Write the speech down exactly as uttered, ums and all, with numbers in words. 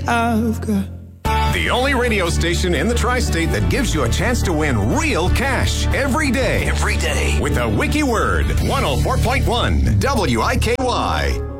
I've got the only radio station in the tri-state that gives you a chance to win real cash every day. Every day. With a wiki word. one oh four point one W I K Y.